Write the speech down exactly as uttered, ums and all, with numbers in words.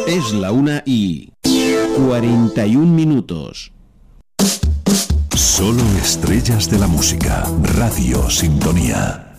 Es la una y cuarenta y un minutos. Solo estrellas de la música. Radio Sintonía.